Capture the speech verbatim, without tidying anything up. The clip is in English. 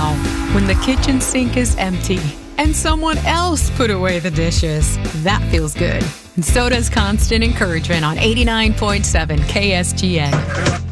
Now, when the kitchen sink is empty and someone else put away the dishes, that feels good. And so does constant encouragement on eighty-nine point seven K S G N.